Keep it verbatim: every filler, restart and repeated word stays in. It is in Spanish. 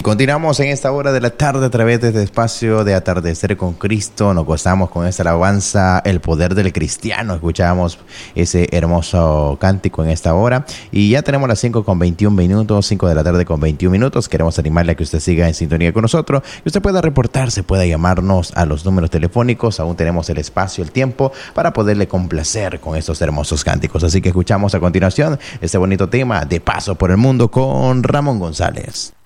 Continuamos en esta hora de la tarde a través de este espacio de Atardecer con Cristo. Nos gozamos con esta alabanza, El Poder del Cristiano. Escuchamos ese hermoso cántico en esta hora. Y ya tenemos las cinco con veintiún minutos, cinco de la tarde con veintiún minutos. Queremos animarle a que usted siga en sintonía con nosotros. Que usted pueda reportarse, pueda llamarnos a los números telefónicos. Aún tenemos el espacio, el tiempo para poderle complacer con estos hermosos cánticos. Así que escuchamos a continuación este bonito tema de Paso por el Mundo con Ramón González.